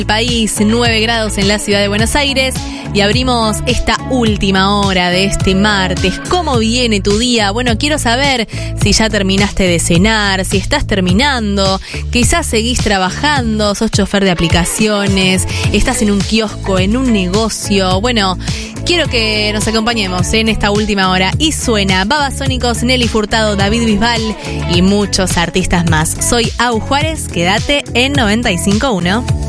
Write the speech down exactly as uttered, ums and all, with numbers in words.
el país, nueve grados en la ciudad de Buenos Aires y abrimos esta última hora de este martes. ¿Cómo viene tu día? Bueno, quiero saber si ya terminaste de cenar, si estás terminando, quizás seguís trabajando, sos chofer de aplicaciones, estás en un kiosco, en un negocio. Bueno, quiero que nos acompañemos en esta última hora y suena Babasónicos, Nelly Furtado, David Bisbal y muchos artistas más. Soy Au Juárez, quédate en noventa y cinco punto uno.